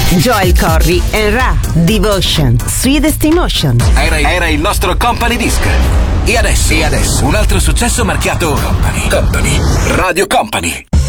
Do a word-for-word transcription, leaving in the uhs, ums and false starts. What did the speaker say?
Joel Corry and Ra, Devotion, Sweetest Emotion. Era, era il nostro Company Disc. E adesso, e adesso un altro successo marchiato Company. Company. Radio Company.